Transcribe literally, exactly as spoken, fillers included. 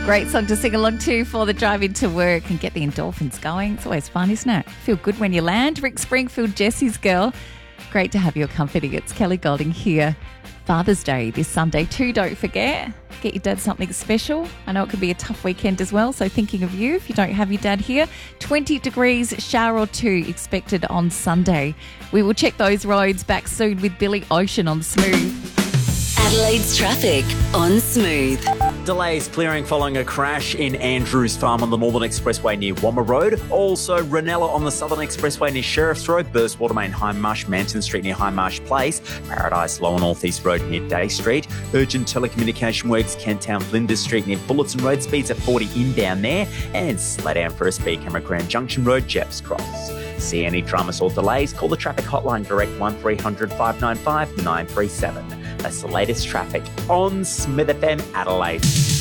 Great song to sing along to for the drive into work and get the endorphins going. It's always fun, isn't it? Feel good when you land. Rick Springfield, Jesse's girl. Great to have your company. It's Kelly Golding here. Father's Day this Sunday too, don't forget. Get your dad something special. I know it could be a tough weekend as well, so thinking of you if you don't have your dad here. twenty degrees, shower or two expected on Sunday. We will check those roads back soon with Billy Ocean on Smooth. Adelaide's traffic on Smooth. Delays clearing following a crash in Andrews Farm on the Northern Expressway near Wamma Road. Also, Ranella on the Southern Expressway near Sheriff's Road. Burst Watermain High Marsh, Manton Street near High Marsh Place. Paradise Lower North East Road near Day Street. Urgent telecommunication works, Kenttown Flinders Street near Bulletin Road. Speeds at forty inbound there. And slow down for a speed camera Grand Junction Road, Jeffs Cross. See any dramas or delays? Call the traffic hotline direct one three hundred five nine five nine three seven. That's the latest traffic on Smith F M Adelaide.